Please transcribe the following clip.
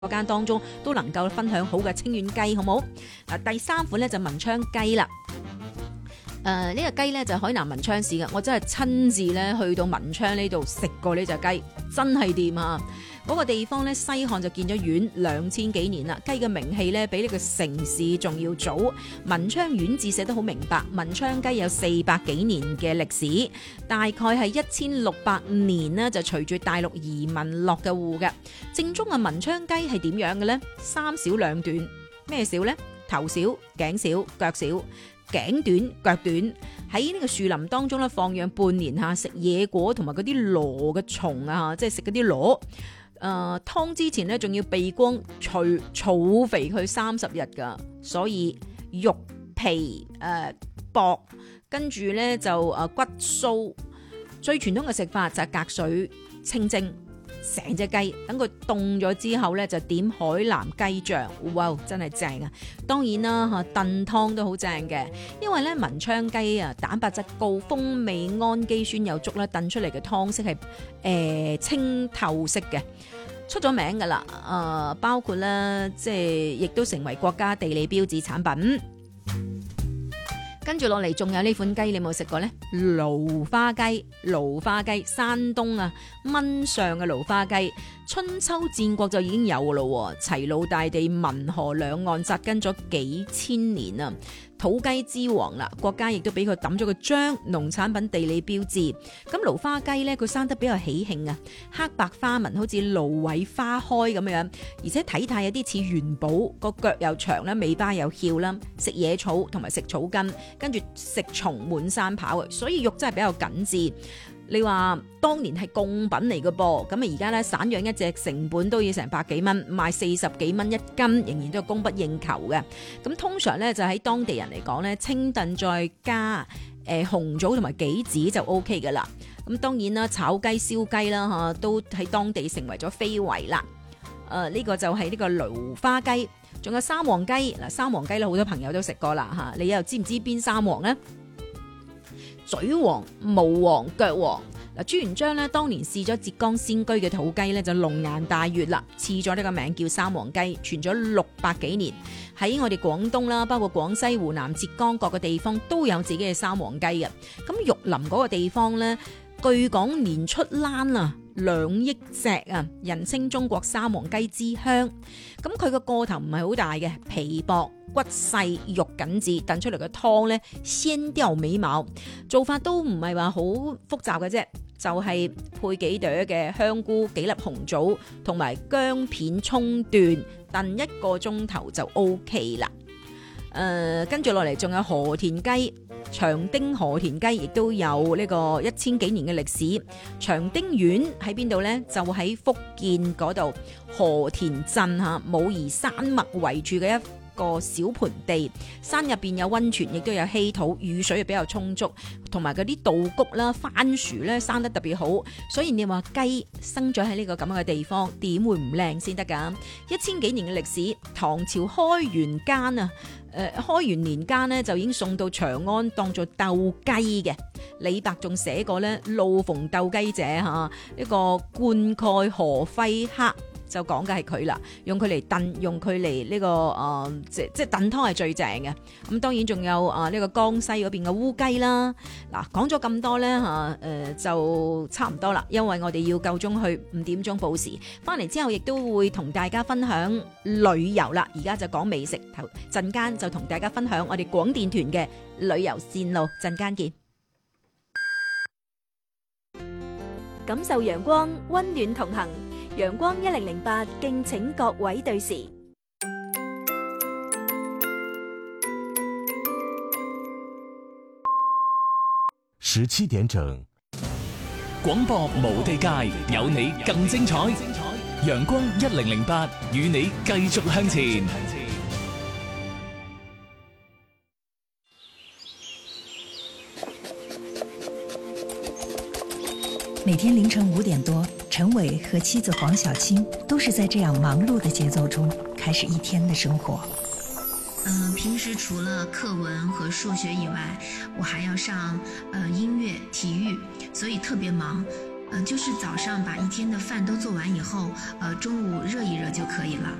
嗰間當中都能夠分享好嘅清遠雞，好冇？第三款咧就文昌雞啦。呢個雞咧就海南文昌市嘅，我真係親自咧去到文昌呢度食過呢隻雞，真係掂啊！嗰個地方咧西漢就建咗縣2000幾年啦，雞嘅名氣咧比呢個城市仲要早。文昌縣志寫得好明白，文昌雞有400幾年嘅歷史，大概係1600年呢就隨住大陸移民落嘅戶嘅。正宗嘅文昌雞係點樣嘅呢？三小兩短，咩小呢？頭小、頸小、腳小。頸短腳短，喺呢個樹林當中咧放養半年嚇，食野果同埋嗰啲螺嘅蟲啊，即係食嗰啲螺。湯之前咧仲要避光儲肥佢30日㗎，所以肉皮薄，跟住咧就骨酥。最傳統嘅食法就係隔水清蒸。成隻雞等佢凍咗之後咧，就點海南雞醬，哇，真係正啊！當然啦，燉湯都好正嘅，因為咧文昌雞啊，蛋白質高，風味氨基酸又足啦，燉出嚟嘅湯色係清透色嘅，出咗名噶啦。包括咧，即係亦都成為國家地理標誌產品。跟住落嚟，仲有呢款雞，你有冇食過呢？蘆花雞，山東啊燜上嘅蘆花雞，春秋戰國就已經有噶咯，齊魯大地文河兩岸紮根咗幾千年啊！土雞之王啦，國家亦都俾佢抌咗個章，農產品地理標誌。咁蘆花雞呢，佢生得比較喜慶啊，黑白花紋，好似蘆葦花開咁樣，而且體態有啲似元寶，個腳又長啦，尾巴又翹啦，食野草同埋食草根，跟住食蟲滿山跑，所以肉真係比較緊緻。你話當年係貢品嚟嘅噃，咁啊而家咧散養一隻成本都要成百幾蚊，賣40幾蚊一斤，仍然都係供不應求嘅。咁通常咧就喺當地人嚟講咧，清燉再加紅棗同埋杞子就 O K 嘅啦。咁當然啦，炒雞、燒雞啦嚇，都喺當地成為咗非遺啦。呢個就係呢個蘆花雞，仲有三黃雞。嗱，三黃雞咧好多朋友都食過啦嚇，你又知唔知邊三黃呢？嘴黃、毛黃、腳黃。嗱，朱元璋咧當年試咗浙江仙居嘅土雞咧，就龍顏大悅啦，賜咗呢個名叫三黃雞，傳咗600幾年。喺我哋廣東啦，包括廣西、湖南、浙江各個地方都有自己嘅三黃雞嘅。咁玉林嗰個地方咧，據講年出欄啊2億隻啊，人稱中國三黃雞之鄉。咁佢個個頭唔係好大嘅，皮薄骨細肉緊緻，燉出嚟嘅湯咧鮮掉美貌。做法都唔係話好複雜嘅啫，就係配幾朵嘅香菇、幾粒紅棗同埋薑片、葱段，燉1個鐘頭就 OK 啦。跟住落嚟仲有河田雞，長汀河田雞亦都有呢個1000幾年嘅歷史。長汀縣喺邊度呢？就喺福建嗰度河田鎮嚇，武夷山脈圍住嘅一個小盆地，山入邊有溫泉，亦都有稀土，雨水比較充足，同埋嗰啲稻谷啦、番薯咧生得特別好，所以你話雞生咗喺呢個咁樣嘅地方，點會唔靚先得噶？1000幾年嘅歷史，唐朝開元間啊，開元年間呢，就已經送到長安當做鬥雞嘅。李白仲寫過咧，路逢鬥雞者吓，一個灌溉河輝黑。就講嘅係佢啦，用佢嚟燉，用佢嚟呢個即係燉湯係最正嘅。咁當然仲有呢個江西嗰邊嘅烏雞啦。嗱，講咗咁多咧就差唔多啦，因為我哋要夠鐘去5點鐘報時，翻嚟之後亦都會同大家分享旅遊啦。而家就講美食，陣間就同大家分享我哋廣電團嘅旅遊線路，陣間見。 感受陽光，溫暖同行。陽光1008，敬請各位對時。 17點整， 廣播無地界，有你更精彩。陽光1008，與你繼續向前。 每天凌晨5點多，陳偉和妻子黃小青都是在這樣忙碌的節奏中開始一天的生活。 平時除了課文和數學以外，我還要上音樂、體育，所以特別忙。 就是早上把一天的饭都做完以后，中午热一热就可以了。